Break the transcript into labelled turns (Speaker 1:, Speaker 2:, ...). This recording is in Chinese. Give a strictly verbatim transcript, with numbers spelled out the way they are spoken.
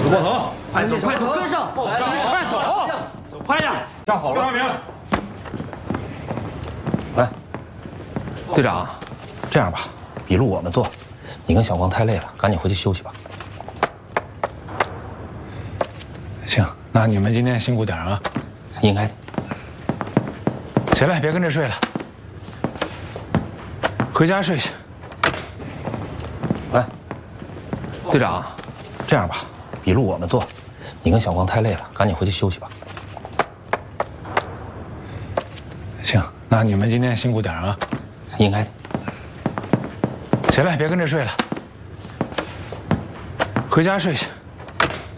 Speaker 1: 死过头，
Speaker 2: 快走，快走，跟上！
Speaker 1: 快走，
Speaker 2: 走快点！
Speaker 1: 站好了，张明。
Speaker 3: 来，队长，这样吧，笔录我们做，你跟小光太累了，赶紧回去休息吧。
Speaker 4: 行，那你们今天辛苦点啊。
Speaker 3: 应该的。
Speaker 4: 起来，别跟着睡了，回家睡去。
Speaker 3: 来，队长，这样吧，笔录我们做，你跟小光太累了，赶紧回去休息吧。
Speaker 4: 行，那你们今天辛苦点啊。
Speaker 3: 应该的。
Speaker 4: 起来，别跟着睡了，回家睡去。